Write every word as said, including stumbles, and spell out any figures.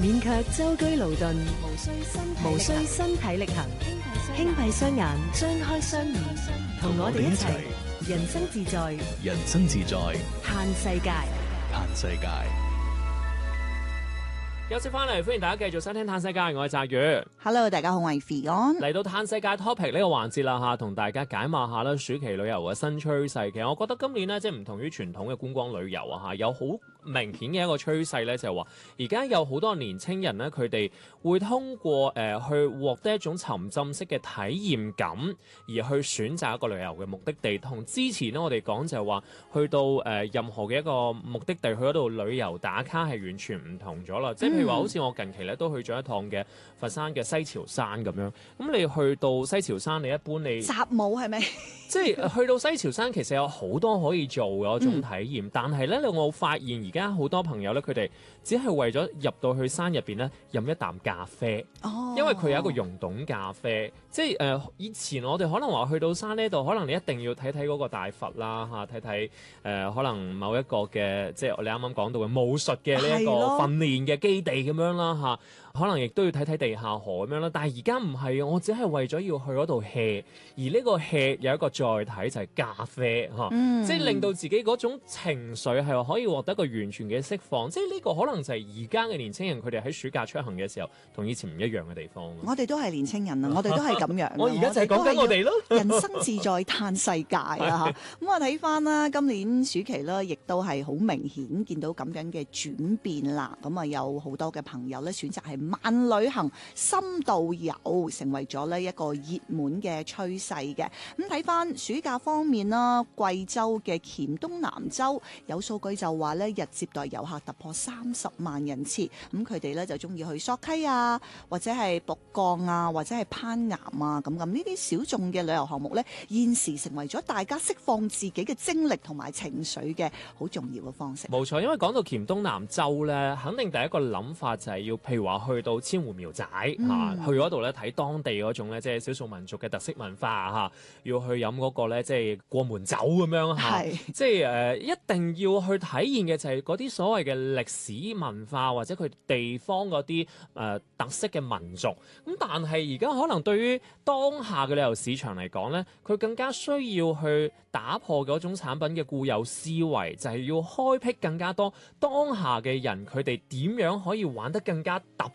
免卻舟車勞頓，無需身無需身體力行，輕閉雙眼，張開雙耳，同我哋一齊人生自在， 人生自在， 嘆世界， 嘆世界。 休息翻嚟，歡迎大家繼續收聽《嘆世界》，我係澤宇。 Hello， 大家好，我係 Fion。 嚟到《嘆世界》topic 呢個環節啦嚇，同大家解碼下啦暑期旅遊嘅新趨勢。其實我覺得今年呢，即係唔同於傳統嘅觀光旅遊啊嚇，有好明顯嘅一個趨勢咧，就係話而家有好多年青人咧，佢哋會通過誒、呃、去獲得一種沉浸式嘅體驗感，而去選擇一個旅遊嘅目的地。同之前咧，我哋講就係話去到誒、呃、任何嘅一個目的地去嗰度旅遊打卡係完全唔同咗啦。即係譬如話，好似我近期咧都去咗一趟嘅佛山嘅西樵山咁樣。咁你去到西樵山，你一般你習武係咪？ 即係去到西樵山，其實有好多可以做嘅一種體驗，嗯、但係咧，我發現而家好多朋友咧，佢哋只係為咗入到去山入邊咧，飲一啖咖啡。哦，因為佢有一個溶洞咖啡。即係誒、呃，以前我哋可能話去到山呢度，可能你一定要睇睇嗰個大佛啦，嚇睇睇誒，可能某一個嘅，即係你啱啱講到嘅武術嘅呢一個訓練嘅基地咁樣啦，嚇、啊、可能亦都要睇睇地下河咁樣啦。但係而家唔係，我只係為咗要去嗰度 hea， 而呢個 hea 有一個載體就係咖啡嚇，啊嗯、即係令到自己嗰種情緒係可以獲得一個完全嘅釋放。即係呢個可能就係而家嘅年輕人佢哋喺暑假出行嘅時候，同以前唔一樣嘅地方。 我哋都係年青人啊，我哋都係咁樣。 我而家就係講緊我哋咯， 人生自在嘆世界啊嚇！咁我睇翻啦，今年暑期咧，亦都係好明顯見到咁樣嘅轉變啦。咁啊，有好多嘅朋友咧選擇係慢旅行、深度遊，成為咗呢一個熱門嘅趨勢嘅。咁睇翻暑假方面啦，貴州嘅黔東南州有數據就話咧，日接待遊客突破三十萬人次。咁佢哋咧就中意去索溪啊，或者係북降啊，或者係攀岩啊，咁咁呢啲小眾嘅旅遊項目咧，現時成為咗大家釋放自己嘅精力同埋情緒嘅好重要嘅方式。 冇錯，因為講到黔東南州咧，肯定第一個諗法就係要，譬如話去到千湖苗寨嚇、嗯啊，去嗰度咧睇當地嗰種咧，即係少數民族嘅特色文化嚇、啊，要去飲嗰個咧，即係過門酒咁樣嚇，是即係誒、呃、一定要去體驗嘅就係嗰啲所謂嘅歷史文化或者佢地方嗰啲誒特色嘅民族。咁但係而家可能對於當下嘅旅遊市場嚟講咧，佢更加需要去打破嗰種產品嘅固有思維，就係、是、要開闢更加多當下嘅人，佢哋點樣可以玩得更加特